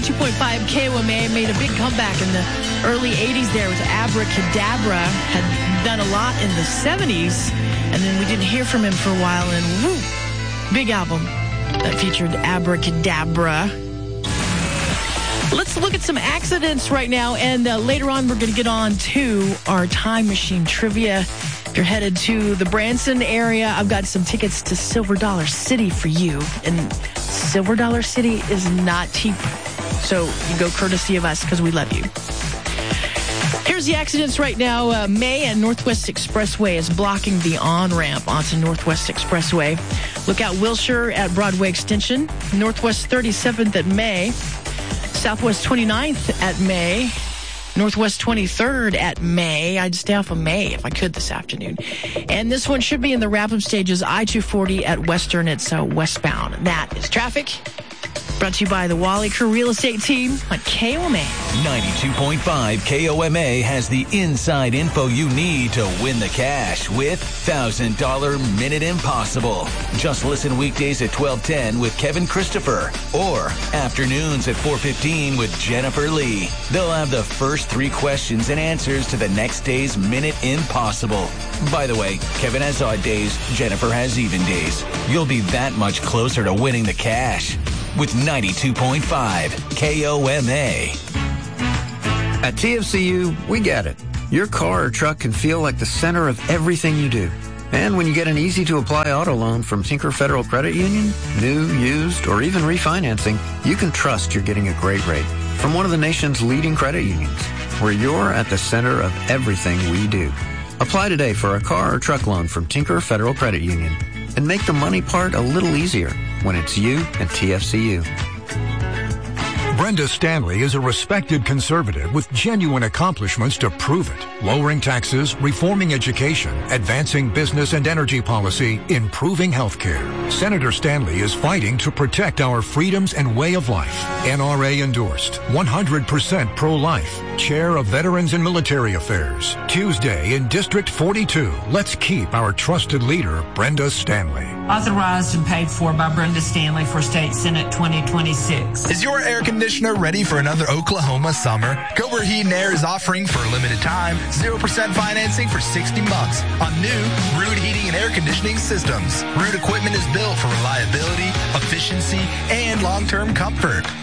92.5 KOMA made a big comeback in the early 80s there with Abracadabra. Had done a lot in the 70s, and then we didn't hear from him for a while, and woo, big album that featured Abracadabra. Let's look at some accidents right now, and later on we're going to get on to our time machine trivia. If you're headed to the Branson area, I've got some tickets to Silver Dollar City for you. And Silver Dollar City is not cheap, so you go courtesy of us because we love you. Here's the accidents right now. May and Northwest Expressway is blocking the on-ramp onto Northwest Expressway. Look out Wilshire at Broadway Extension, Northwest 37th at May, Southwest 29th at May, Northwest 23rd at May. I'd stay off of May if I could this afternoon. And this one should be in the wrap-up stages. I-240 at Western. It's westbound. That is traffic. Brought to you by the Wally Crew Real Estate Team on KOMA. 92.5 KOMA has the inside info you need to win the cash with $1,000 Minute Impossible. Just listen weekdays at 12:10 with Kevin Christopher or afternoons at 4:15 with Jennifer Lee. They'll have the first 3 questions and answers to the next day's Minute Impossible. By the way, Kevin has odd days, Jennifer has even days. You'll be that much closer to winning the cash with 92.5 KOMA. At TFCU, we get it. Your car or truck can feel like the center of everything you do. And when you get an easy-to-apply auto loan from Tinker Federal Credit Union, new, used, or even refinancing, you can trust you're getting a great rate from one of the nation's leading credit unions, where you're at the center of everything we do. Apply today for a car or truck loan from Tinker Federal Credit Union and make the money part a little easier when it's you and TFCU. Brenda Stanley is a respected conservative with genuine accomplishments to prove it. Lowering taxes, reforming education, advancing business and energy policy, improving healthcare. Senator Stanley is fighting to protect our freedoms and way of life. NRA endorsed, 100% pro-life. Chair of Veterans and Military Affairs. Tuesday in District 42. Let's keep our trusted leader, Brenda Stanley. Authorized and paid for by Brenda Stanley for State Senate 2026. Is your air conditioner ready for another Oklahoma summer? Cobra Heat and Air is offering for a limited time 0% financing for 60 months on new Ruud heating and air conditioning systems. Ruud equipment is built for reliability, efficiency, and long-term comfort.